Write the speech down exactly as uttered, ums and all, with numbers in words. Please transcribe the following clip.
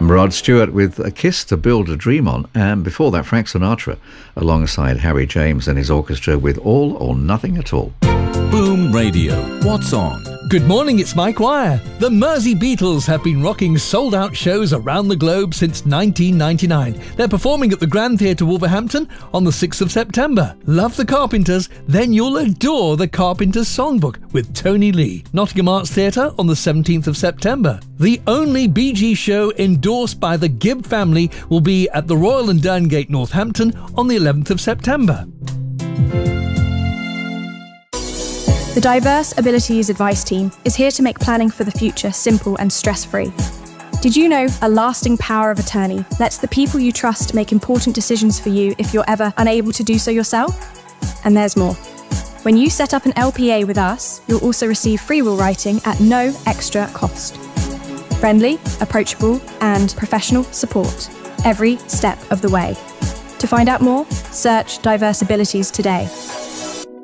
Rod Stewart with A Kiss to Build a Dream On, and before that Frank Sinatra alongside Harry James and his orchestra with All or Nothing at All. Boom Radio. What's on? Good morning, it's Mike Wire. The Mersey Beatles have been rocking sold-out shows around the globe since nineteen ninety-nine. They're performing at the Grand Theatre Wolverhampton on the sixth of September. Love the Carpenters? Then you'll adore the Carpenters Songbook with Tony Lee. Nottingham Arts Theatre on the seventeenth of September. The only Bee Gees show endorsed by the Gibb family will be at the Royal and Derngate, Northampton on the eleventh of September. The Diverse Abilities Advice Team is here to make planning for the future simple and stress-free. Did you know a lasting power of attorney lets the people you trust make important decisions for you if you're ever unable to do so yourself? And there's more. When you set up an L P A with us, you'll also receive free will writing at no extra cost. Friendly, approachable, and professional support every step of the way. To find out more, search Diverse Abilities today.